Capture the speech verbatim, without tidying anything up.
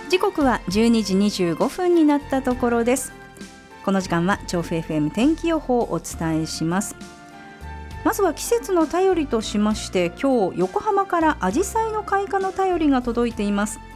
時刻はじゅうにじにじゅうごふんになったところです。この時間は調布 エフエム 天気予報をお伝えします。まずは季節の便りとしまして、今日横浜からアジサイの開花の便りが届いています。